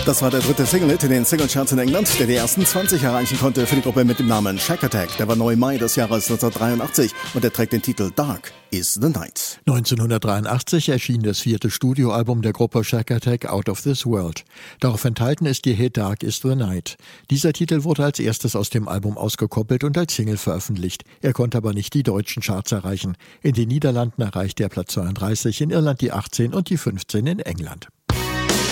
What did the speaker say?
Das war der dritte Single-Hit in den Singlecharts in England, der die ersten 20 erreichen konnte für die Gruppe mit dem Namen Shack Attack. Der war neu im Mai des Jahres 1983 und er trägt den Titel Dark is the Night. 1983 erschien das 4. Studioalbum der Gruppe Shack Attack, Out of This World. Darauf enthalten ist die Hit Dark is the Night. Dieser Titel wurde als erstes aus dem Album ausgekoppelt und als Single veröffentlicht. Er konnte aber nicht die deutschen Charts erreichen. In den Niederlanden erreichte er Platz 32, in Irland die 18 und die 15 in England.